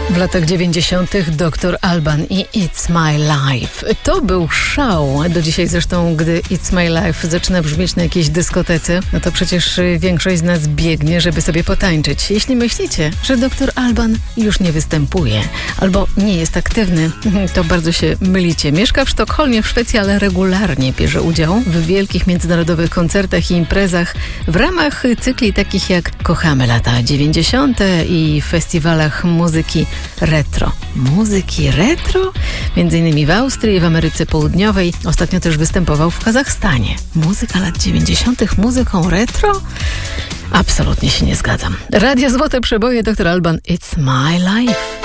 W latach 90. Dr. Alban i It's My Life. To był szał. Do dzisiaj zresztą, gdy It's My Life zaczyna brzmieć na jakiejś dyskotece, no to przecież większość z nas biegnie, żeby sobie potańczyć. Jeśli myślicie, że Dr. Alban już nie występuje albo nie jest aktywny, to bardzo się mylicie. Mieszka w Sztokholmie w Szwecji, ale regularnie bierze udział w wielkich międzynarodowych koncertach i imprezach w ramach cykli takich jak Kochamy lata 90. i festiwalach muzyki retro. Muzyki retro? Między innymi w Austrii i w Ameryce Południowej. Ostatnio też występował w Kazachstanie. Muzyka lat 90. muzyką retro? Absolutnie się nie zgadzam. Radio Złote Przeboje, Dr. Alban, It's My Life.